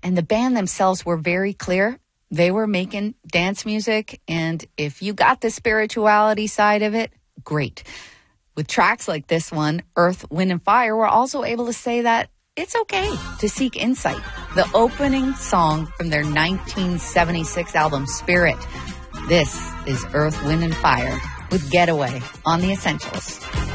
And the band themselves were very clear. They were making dance music, and if you got the spirituality side of it, great. With tracks like this one, Earth, Wind, and Fire, we're also able to say that it's okay to seek insight. The opening song from their 1976 album, Spirit. This is Earth, Wind, and Fire with Getaway on The Essentials.